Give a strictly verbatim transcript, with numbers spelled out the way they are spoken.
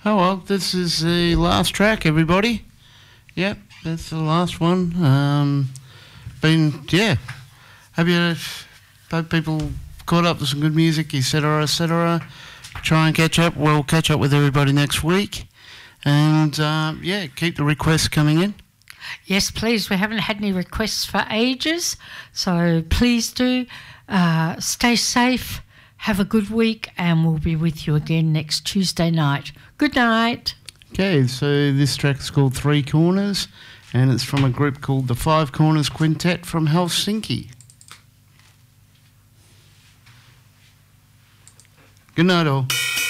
Oh well, this is the last track, everybody. Yep, that's the last one. Um, been yeah. Have you hope people caught up to some good music, et cetera, et cetera. Try and catch up. We'll catch up with everybody next week, and uh, yeah, keep the requests coming in. Yes, please. We haven't had any requests for ages, so please do. Uh, stay safe. Have a good week, and we'll be with you again next Tuesday night. Good night. Okay, so this track is called Three Corners, and it's from a group called the Five Corners Quintet from Helsinki. Good night, all.